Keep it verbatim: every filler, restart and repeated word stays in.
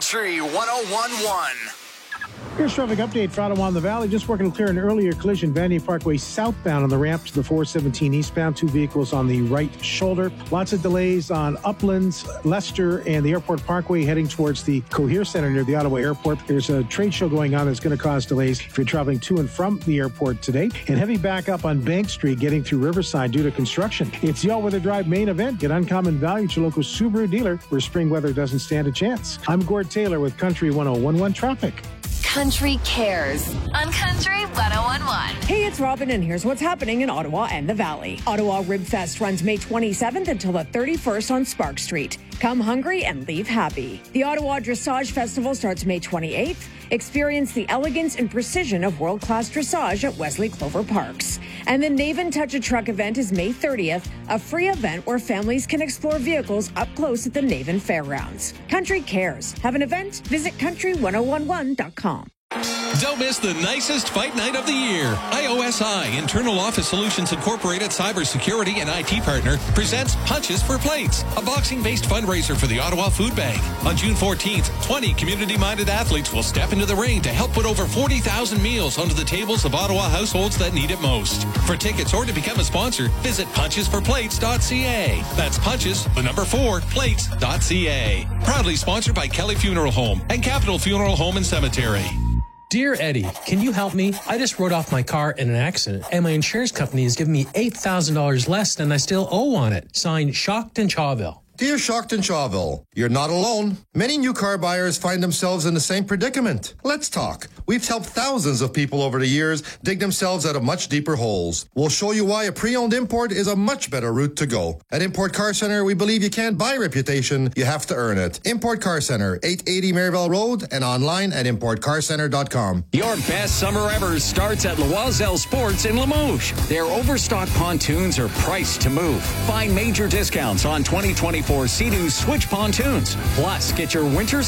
Country one oh one point one. Here's traffic update for Ottawa in the Valley. Just working to clear an earlier collision. Vanier Parkway southbound on the ramp to the four seventeen eastbound. Two vehicles on the right shoulder. Lots of delays on Uplands, Leicester, and the Airport Parkway heading towards the Cohere Centre near the Ottawa Airport. There's a trade show going on that's going to cause delays if you're traveling to and from the airport today. And heavy backup on Bank Street getting through Riverside due to construction. It's the All-Weather Drive main event. Get uncommon value at your local Subaru dealer where spring weather doesn't stand a chance. I'm Gord Taylor with Country one oh one point one Traffic. Country Cares on Country one oh one point one. Hey, it's Robin, and here's what's happening in Ottawa and the Valley. Ottawa Rib Fest runs May twenty-seventh until the thirty-first on Spark Street. Come hungry and leave happy. The Ottawa Dressage Festival starts May twenty-eighth. Experience the elegance and precision of world-class dressage at Wesley Clover Parks. And the Naven Touch a Truck event is May thirtieth, a free event where families can explore vehicles up close at the Naven Fairgrounds. Country Cares. Have an event? Visit country one oh one one dot com. Don't miss the nicest fight night of the year. I O S I, Internal Office Solutions Incorporated cybersecurity and I T partner, presents Punches for Plates, a boxing-based fundraiser for the Ottawa Food Bank. On June fourteenth, twenty community-minded athletes will step into the ring to help put over forty thousand meals onto the tables of Ottawa households that need it most. For tickets or to become a sponsor, visit punches for plates dot c a. That's punches, the number four, plates dot c a. Proudly sponsored by Kelly Funeral Home and Capital Funeral Home and Cemetery. Dear Eddie, can you help me? I just wrote off my car in an accident, and my insurance company has given me eight thousand dollars less than I still owe on it. Signed, Shockton Chawville. Dear Shockton Chawville, you're not alone. Many new car buyers find themselves in the same predicament. Let's talk. We've helped thousands of people over the years dig themselves out of much deeper holes. We'll show you why a pre-owned import is a much better route to go. At Import Car Centre, we believe you can't buy reputation, you have to earn it. Import Car Centre, eight eighty Maryville Road, and online at import car centre dot com. Your best summer ever starts at Loisel Sports in Limoges. Their overstock pontoons are priced to move. Find major discounts on twenty twenty-four Sea-Doo Switch pontoons. Plus, get your winter